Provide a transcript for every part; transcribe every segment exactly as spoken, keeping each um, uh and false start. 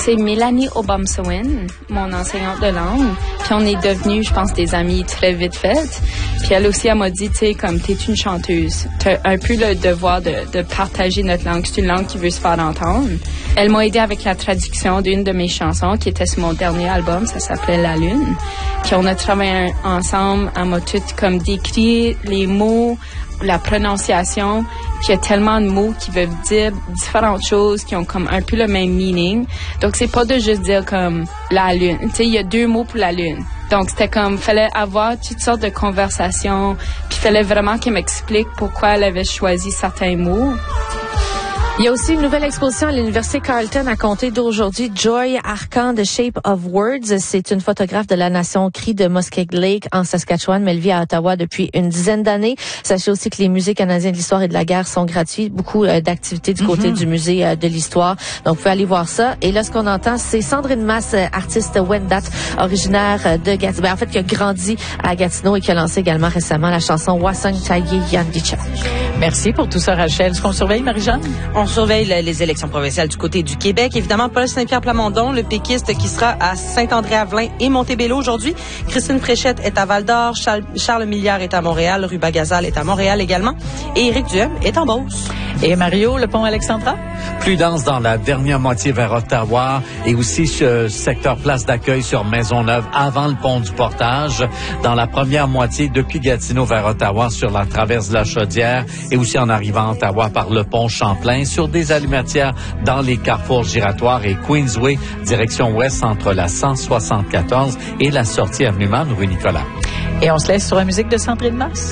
c'est Mélanie Obamsawin, mon enseignante de langue. Puis on est devenus, je pense, des amis très vite faites. Puis elle aussi, elle m'a dit, tu sais, comme t'es une chanteuse, t'as un peu le devoir de, de partager notre langue. C'est une langue qui veut se faire entendre. Elle m'a aidé avec la traduction d'une de mes chansons qui était sur mon dernier album, ça s'appelait La Lune. Puis on a travaillé ensemble, elle m'a tout comme décrit les mots, la prononciation, puis il y a tellement de mots qui veulent dire différentes choses, qui ont comme un peu le même meaning. Donc, c'est pas de juste dire comme la lune. Tu sais, il y a deux mots pour la lune. Donc, c'était comme, fallait avoir toutes sortes de conversations, puis fallait vraiment qu'elle m'explique pourquoi elle avait choisi certains mots. Il y a aussi une nouvelle exposition à l'Université Carleton à compter d'aujourd'hui. Joy Arcan, The Shape of Words. C'est une photographe de la nation Cri de Muskeg Lake en Saskatchewan, mais elle vit à Ottawa depuis une dizaine d'années. Sachez aussi que les musées canadiens de l'histoire et de la guerre sont gratuits. Beaucoup euh, d'activités du côté mm-hmm. du musée euh, de l'histoire. Donc, vous pouvez aller voir ça. Et là, ce qu'on entend, c'est Sandrine Masse, euh, artiste Wendat, originaire euh, de Gatineau. Ben, en fait, qui a grandi à Gatineau et qui a lancé également récemment la chanson Wasang Taye Yandicha. Merci pour tout ça, Rachel. Est-ce qu'on surveille, Marie-Jeanne? On surveille les élections provinciales du côté du Québec. Évidemment, Paul Saint-Pierre Plamondon, le péquiste qui sera à Saint-André-Avelin et Montebello aujourd'hui. Christine Fréchette est à Val-d'Or. Charles, Charles Milliard est à Montréal. Ruba Gazal est à Montréal également. Et Éric Duhem est en Beauce. Et Mario, le pont Alexandra? Plus dense dans la dernière moitié vers Ottawa et aussi ce secteur place d'accueil sur Maisonneuve avant le pont du Portage. Dans la première moitié depuis Gatineau vers Ottawa sur la traverse de la Chaudière et aussi en arrivant à Ottawa par le pont Champlain sur des allumatières dans les carrefours giratoires et Queensway, direction ouest entre la cent soixante-quatorze et la sortie avenue Man, rue Nicolas. Et on se laisse sur la musique de Sandrine Masse.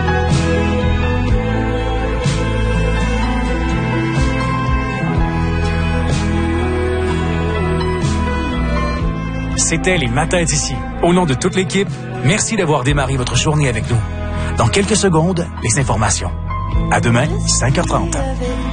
C'était les matins d'ici. Au nom de toute l'équipe, merci d'avoir démarré votre journée avec nous. Dans quelques secondes, les informations. À demain, cinq heures trente.